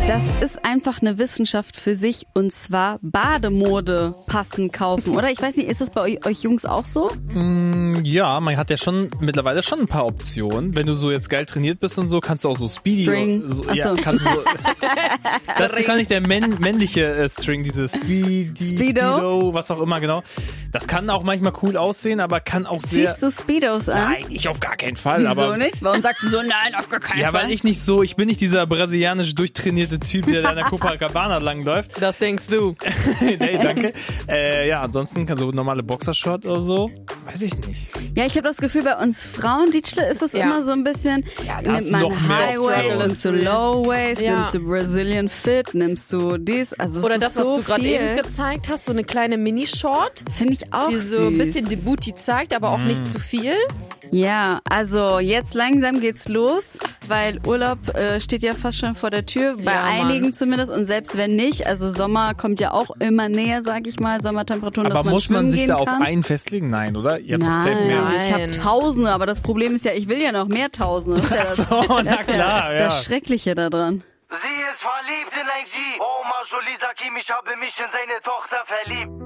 Das ist einfach eine Wissenschaft für sich, und zwar Bademode passend kaufen, oder? Ich weiß nicht, ist das bei euch Jungs auch so? Ja, man hat ja mittlerweile schon ein paar Optionen. Wenn du so jetzt geil trainiert bist und so, kannst du auch so Speedy... String. Ja, kannst du so... Das ist gar nicht der männliche String, diese Speedo, was auch immer, genau. Das kann auch manchmal cool aussehen, aber kann auch sehr... Ziehst du Speedos an? Nein, ich auf gar keinen Fall. Wieso aber nicht? Warum sagst du so, nein, auf gar keinen Ja, Fall? weil ich bin nicht dieser brasilianisch durchtrainierte Typ, der an der Copacabana langläuft. Das denkst du. Nee, danke. Ja, ansonsten kann so normale Boxershort oder so, weiß ich nicht. Ja, ich habe das Gefühl, bei uns Frauen, Dietschle, ist das immer so ein bisschen, Ja, da hast nimmt du man noch mehr High Waist, Optionen. nimmst du Low Waist, Ja. nimmst du Brazilian Fit, nimmst du dies, also es Oder ist das, was so du gerade viel. eben gezeigt hast, so eine kleine Mini-Short, Finde ich auch die süß. so ein bisschen die Booty zeigt, aber auch nicht zu viel. Ja, also jetzt langsam geht's los, weil Urlaub steht ja fast schon vor der Tür, bei Ja, einigen Mann. zumindest, und selbst wenn nicht, also Sommer kommt ja auch immer näher, sag ich mal, Sommertemperaturen, Aber dass man muss man schwimmen sich gehen da auf kann. einen festlegen? Nein, oder? Ihr habt das safe Nein, mehr. ich habe Nein. Tausende, aber das Problem ist ja, ich will ja noch mehr Tausende. Das ist ja das, so, na das, ist klar, ja. das Schreckliche daran. Sie ist verliebt in ein G. Oma Jolie, sag ihm, ich habe mich in seine Tochter verliebt.